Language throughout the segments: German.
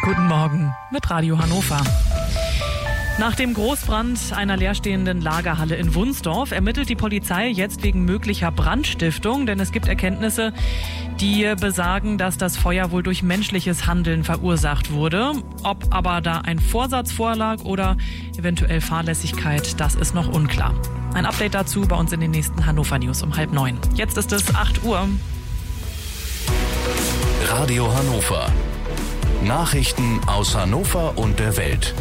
Guten Morgen mit Radio Hannover. Nach dem Großbrand einer leerstehenden Lagerhalle in Wunsdorf ermittelt die Polizei jetzt wegen möglicher Brandstiftung, denn es gibt Erkenntnisse, die besagen, dass das Feuer wohl durch menschliches Handeln verursacht wurde. Ob aber da ein Vorsatz vorlag oder eventuell Fahrlässigkeit, das ist noch unklar. Ein Update dazu bei uns in den nächsten Hannover News um 8:30. Jetzt ist es 8 Uhr. Radio Hannover. Nachrichten aus Hannover und der Welt.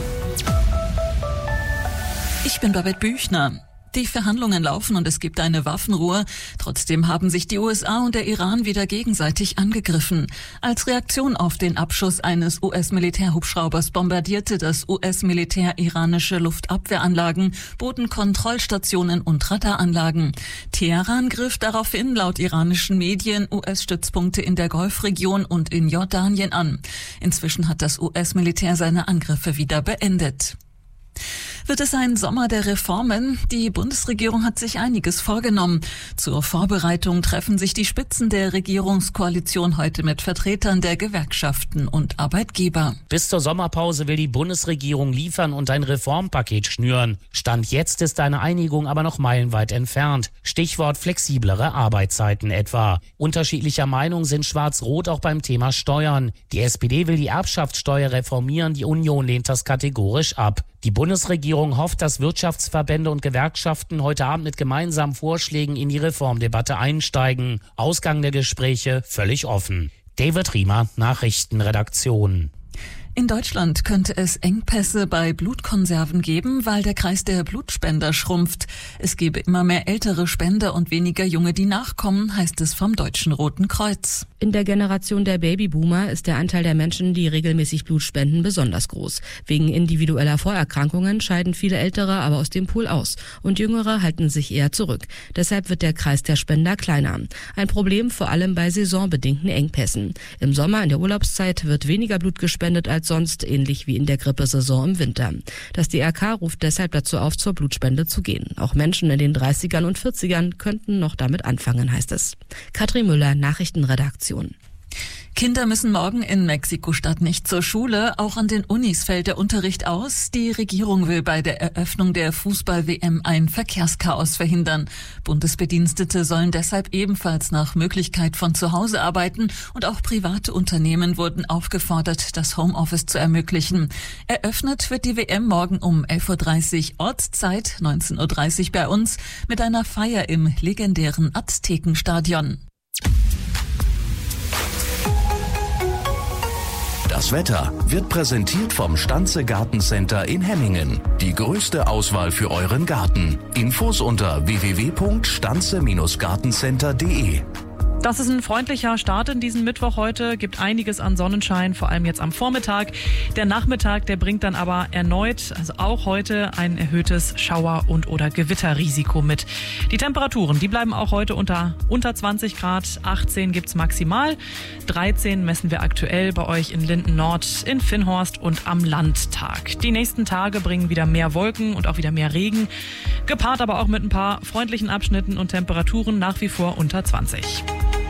Ich bin Babette Büchner. Die Verhandlungen laufen und es gibt eine Waffenruhe. Trotzdem haben sich die USA und der Iran wieder gegenseitig angegriffen. Als Reaktion auf den Abschuss eines US-Militärhubschraubers bombardierte das US-Militär iranische Luftabwehranlagen, Bodenkontrollstationen und Radaranlagen. Teheran griff daraufhin laut iranischen Medien US-Stützpunkte in der Golfregion und in Jordanien an. Inzwischen hat das US-Militär seine Angriffe wieder beendet. Wird es ein Sommer der Reformen? Die Bundesregierung hat sich einiges vorgenommen. Zur Vorbereitung treffen sich die Spitzen der Regierungskoalition heute mit Vertretern der Gewerkschaften und Arbeitgeber. Bis zur Sommerpause will die Bundesregierung liefern und ein Reformpaket schnüren. Stand jetzt ist eine Einigung aber noch meilenweit entfernt. Stichwort flexiblere Arbeitszeiten etwa. Unterschiedlicher Meinung sind Schwarz-Rot auch beim Thema Steuern. Die SPD will die Erbschaftssteuer reformieren, die Union lehnt das kategorisch ab. Die Bundesregierung hofft, dass Wirtschaftsverbände und Gewerkschaften heute Abend mit gemeinsamen Vorschlägen in die Reformdebatte einsteigen. Ausgang der Gespräche völlig offen. David Riemer, Nachrichtenredaktion. In Deutschland könnte es Engpässe bei Blutkonserven geben, weil der Kreis der Blutspender schrumpft. Es gebe immer mehr ältere Spender und weniger Junge, die nachkommen, heißt es vom Deutschen Roten Kreuz. In der Generation der Babyboomer ist der Anteil der Menschen, die regelmäßig Blut spenden, besonders groß. Wegen individueller Vorerkrankungen scheiden viele Ältere aber aus dem Pool aus und Jüngere halten sich eher zurück. Deshalb wird der Kreis der Spender kleiner. Ein Problem vor allem bei saisonbedingten Engpässen. Im Sommer in der Urlaubszeit wird weniger Blut gespendet als sonst, ähnlich wie in der Grippesaison im Winter. Das DRK ruft deshalb dazu auf, zur Blutspende zu gehen. Auch Menschen in den 30ern und 40ern könnten noch damit anfangen, heißt es. Katrin Müller, Nachrichtenredaktion. Kinder müssen morgen in Mexiko-Stadt nicht zur Schule. Auch an den Unis fällt der Unterricht aus. Die Regierung will bei der Eröffnung der Fußball-WM ein Verkehrschaos verhindern. Bundesbedienstete sollen deshalb ebenfalls nach Möglichkeit von zu Hause arbeiten und auch private Unternehmen wurden aufgefordert, das Homeoffice zu ermöglichen. Eröffnet wird die WM morgen um 11:30 Uhr Ortszeit, 19:30 Uhr bei uns, mit einer Feier im legendären Aztekenstadion. Das Wetter wird präsentiert vom Stanze Gartencenter in Hemmingen. Die größte Auswahl für euren Garten. Infos unter www.stanze-gartencenter.de. Das ist ein freundlicher Start in diesen Mittwoch heute, gibt einiges an Sonnenschein, vor allem jetzt am Vormittag. Der Nachmittag, der bringt dann aber erneut, also auch heute, ein erhöhtes Schauer- und oder Gewitterrisiko mit. Die Temperaturen, die bleiben auch heute unter 20 Grad, 18 gibt's maximal, 13 messen wir aktuell bei euch in Linden Nord, in Finnhorst und am Landtag. Die nächsten Tage bringen wieder mehr Wolken und auch wieder mehr Regen, gepaart aber auch mit ein paar freundlichen Abschnitten und Temperaturen nach wie vor unter 20.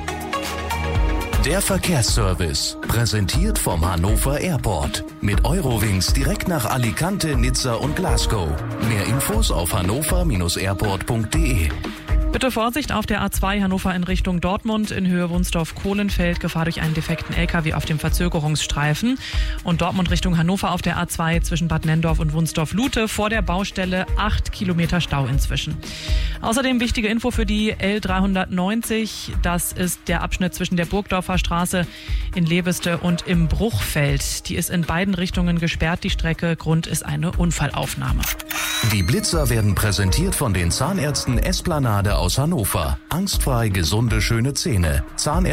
Der Verkehrsservice, präsentiert vom Hannover Airport. Mit Eurowings direkt nach Alicante, Nizza und Glasgow. Mehr Infos auf hannover-airport.de. Bitte Vorsicht auf der A2 Hannover in Richtung Dortmund in Höhe Wunsdorf-Kohlenfeld. Gefahr durch einen defekten LKW auf dem Verzögerungsstreifen. Und Dortmund Richtung Hannover auf der A2 zwischen Bad Nenndorf und Wunsdorf-Lute. Vor der Baustelle 8 Kilometer Stau inzwischen. Außerdem wichtige Info für die L390. Das ist der Abschnitt zwischen der Burgdorfer Straße in Leveste und im Bruchfeld. Die ist in beiden Richtungen gesperrt, die Strecke. Grund ist eine Unfallaufnahme. Die Blitzer werden präsentiert von den Zahnärzten Esplanade aus Hannover. Angstfrei gesunde, schöne Zähne.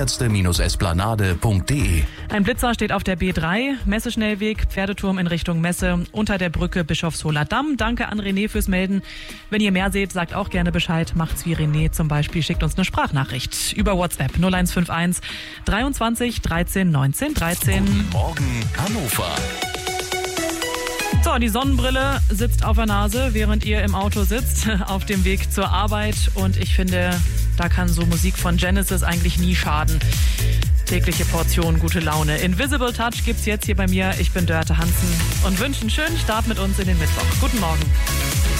Zahnärzte-esplanade.de. Ein Blitzer steht auf der B3, Messeschnellweg, Pferdeturm in Richtung Messe, unter der Brücke Bischofsholer Damm. Danke an René fürs Melden. Wenn ihr mehr seht, sagt auch gerne Bescheid. Macht's wie René zum Beispiel, schickt uns eine Sprachnachricht über WhatsApp 0151 23 13 19 13. Guten Morgen, Hannover. So, die Sonnenbrille sitzt auf der Nase, während ihr im Auto sitzt, auf dem Weg zur Arbeit. Und ich finde, da kann so Musik von Genesis eigentlich nie schaden. tägliche Portion gute Laune. Invisible Touch gibt's jetzt hier bei mir. Ich bin Dörte Hansen und wünsche einen schönen Start mit uns in den Mittwoch. Guten Morgen.